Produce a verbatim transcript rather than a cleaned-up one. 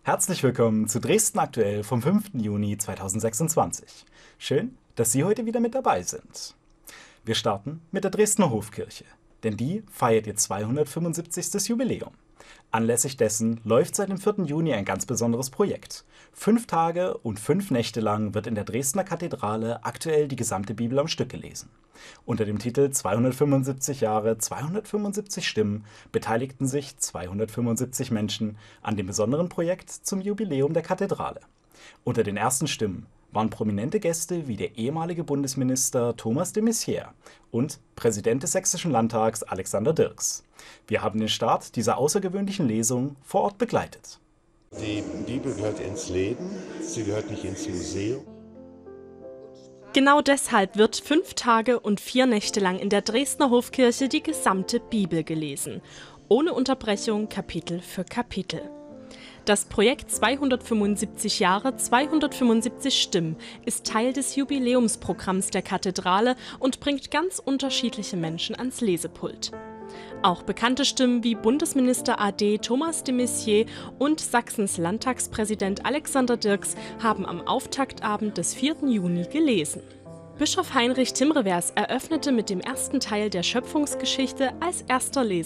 Herzlich willkommen zu Dresden aktuell vom fünften Juni zweitausendsechsundzwanzig. Schön, dass Sie heute wieder mit dabei sind. Wir starten mit der Dresdner Hofkirche, denn die feiert ihr zweihundertfünfundsiebzigstes Jubiläum. Anlässlich dessen läuft seit dem vierten Juni ein ganz besonderes Projekt. Fünf Tage und fünf Nächte lang wird in der Dresdner Kathedrale aktuell die gesamte Bibel am Stück gelesen. Unter dem Titel zweihundertfünfundsiebzig Jahre, zweihundertfünfundsiebzig Stimmen beteiligten sich zweihundertfünfundsiebzig Menschen an dem besonderen Projekt zum Jubiläum der Kathedrale. Unter den ersten Stimmen waren prominente Gäste wie der ehemalige Bundesminister Thomas de Maizière und Präsident des Sächsischen Landtags Alexander Dirks. Wir haben den Start dieser außergewöhnlichen Lesung vor Ort begleitet. Die Bibel gehört ins Leben, sie gehört nicht ins Museum. Genau deshalb wird fünf Tage und vier Nächte lang in der Dresdner Hofkirche die gesamte Bibel gelesen. Ohne Unterbrechung, Kapitel für Kapitel. Das Projekt zweihundertfünfundsiebzig Jahre, zweihundertfünfundsiebzig Stimmen ist Teil des Jubiläumsprogramms der Kathedrale und bringt ganz unterschiedliche Menschen ans Lesepult. Auch bekannte Stimmen wie Bundesminister A D Thomas de Maizière und Sachsens Landtagspräsident Alexander Dirks haben am Auftaktabend des vierten Juni gelesen. Bischof Heinrich Timrevers eröffnete mit dem ersten Teil der Schöpfungsgeschichte als erster Leser